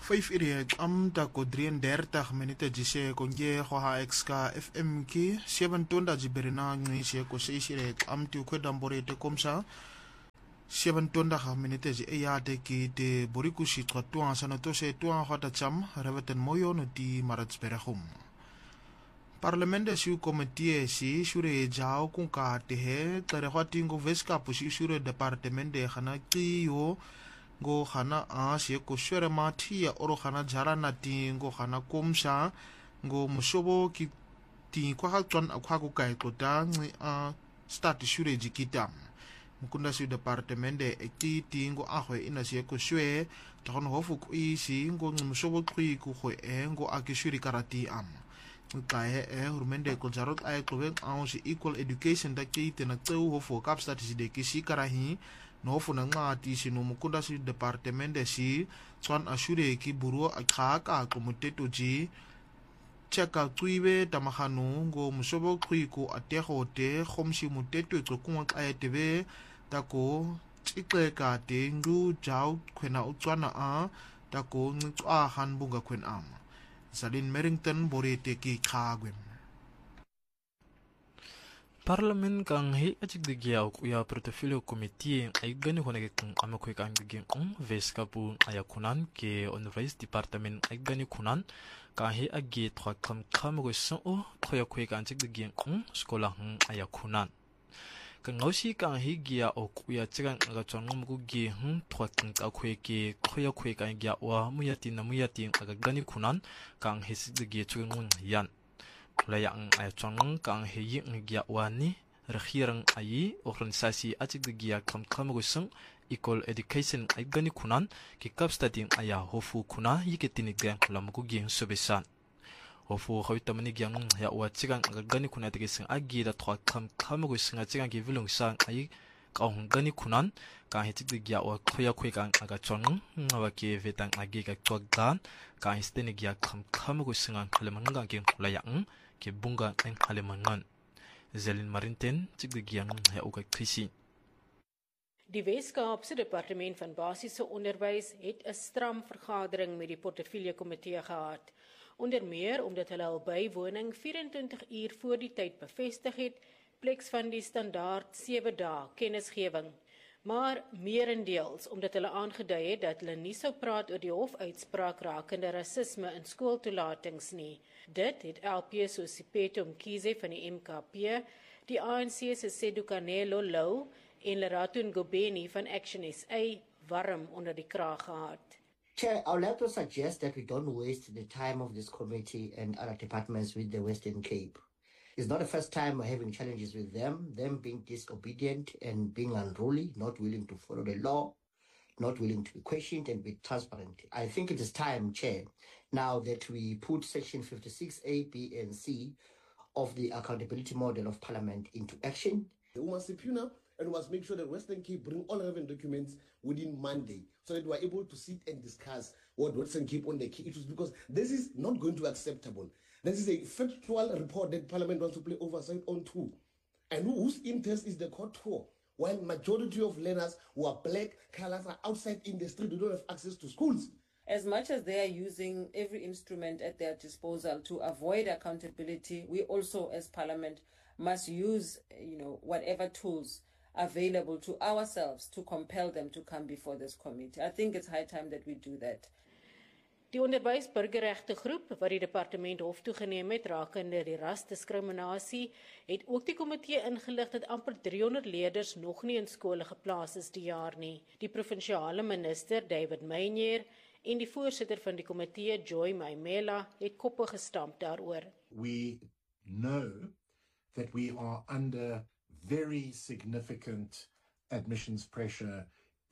5 uur am tako 33 minute jise konje khoha exka FM ki 7 tonda jiberina ngise ko 6 uur am ti ko dambore te komsa 7 tonda minute ji eyade ki de boriku shi twatwa sana to se twa hota cham reveten moyo no di maratsberachum Parlement si committee si shure jao kun ka te he tere hwatingo veska pusi shure departement de khana ki yo go khana a se ko shure mathia oro khana jara na ti go khana komsha go mushobo ki ti kwa ha twan akwa ko kai to ta ngi a start shure jikita mukunda si departement de ti ngo a hwe ina se ko shwe ta hono hofu ku isi ngo mushobo kwi ku hwe ngo akishuri karati am kae hurmende ko jarot ay ko wen on si equal education da ke tena teu ho fo kap status de ke si karahi no fo na ngati si no mukunda si departement de si swan ashure ki buru akha ka ko muteto ji cheka tuibe tamahanu ngo musobo kwiku ateho te khomshi muteto ko kunwa ka tebe tako tsikeka te ngu jaw khwena utswana a tako ngtswa han bunga khwen am Salin Merrington borete ki khagwem Parliament kang hi achik digya kuya portfolio committee ay gani honage kung amakoy kang digin veska pu ayakunan ke on vice department ay gani kunan ka hi agi thwa kam go so o thoya koy kan chik digin skola ayakunan kang ngausi kang hi gya o kuya chigang aga chongum gu gi thwa kang ka koy ke thoya koy kan gya wa muyati na muyati aga gani kunan kang hi sig digya chung yan Layang ay chong kang heyi ngya wani rakhirang ayi organisasi achik digya kam gusung equal education ay gani kunan ki kap studying aya hofu kuna yiketini gang lam ku gi subesan hofu khawtamani gyang ya wa chigang gani kuna tigising agi da thwa kam gusung chigang gi vilung sang ayi kaung gani kunan ka hechik digya wa khoya khoi kang aga chong ngawa ke vetang agi ka twagdan ka histeni gya kam gusung ang khalemang gang layang ke bunga en halemangan Zelin Marinten tigdigiang ya uga krisi Die Wes-Kaapse Departement van Basiese Onderwys het 'n stram vergadering met die portefeulje komitee gehad. Onder meer omdat hulle al bywoning 24 uur voor die tyd bevestig het, pleks van die standaard 7 dae kennisgewing. Maar meerendeels omdat hulle aangedui het dat hulle nie sou praat oor die hofuitspraak rakende rasisme in skooltoelatings nie. Dit het LP Sosipeto Mkhize van die MKP, die ANC se Sedukanelo Lou en Lerato Ngobeni van Action SA warm onder die kraag gehad. Chair, I would like to suggest that we don't waste the time of this committee and other departments with the Western Cape. It's not the first time we're having challenges with them being disobedient and being unruly, not willing to follow the law, not willing to be questioned and be transparent. I think it is time, Chair, now that we put Section 56A, B, and C of the accountability model of Parliament into action. We must subpoena and we must make sure that Western Cape bring all relevant documents within Monday so that we are able to sit and discuss what Western Cape on the key issues, because this is not going to be acceptable. This is a factual report that Parliament wants to play oversight on too. And whose interest is the court for? While majority of learners who are black, colors are outside in the street, they don't have access to schools. As much as they are using every instrument at their disposal to avoid accountability, we also as Parliament must use, whatever tools available to ourselves to compel them to come before this committee. I think it's high time that we do that. Die onderwysburgerregte groep wat die departement hof toegeneem het rakende die rasdiskriminasie, het ook die komitee ingelig dat amper 300 leerders nog nie in skole geplaas is die jaar nie. Die provinsiale minister David Meyer en die voorsitter van die komitee Joy Maimela het koppe gestamp daaroor. We know that we are under very significant admissions pressure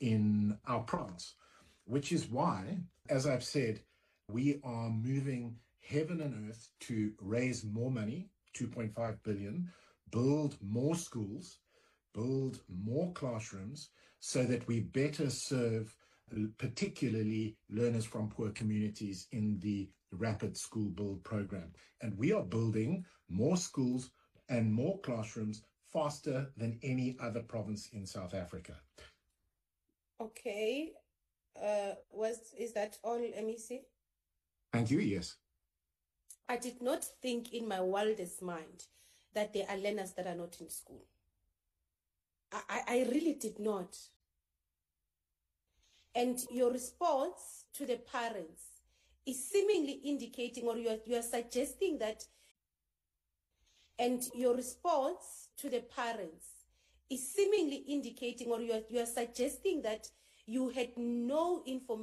in our province, which is why, as I've said, we are moving heaven and earth to raise more money, 2.5 billion, build more schools, build more classrooms, so that we better serve particularly learners from poor communities in the Rapid School Build program. And we are building more schools and more classrooms faster than any other province in South Africa. Okay. Was Is that all, MEC? Thank you, yes. I did not think in my wildest mind that there are learners that are not in school. I really did not. And your response to the parents is seemingly indicating, or you are suggesting that, and your response to the parents is seemingly indicating, or you are suggesting that you had no information